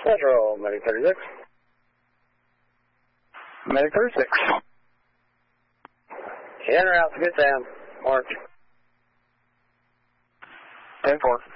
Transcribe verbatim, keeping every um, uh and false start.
Central, Medic thirty-six. Medic thirty-six. In or out, good Sam. Mark. ten four.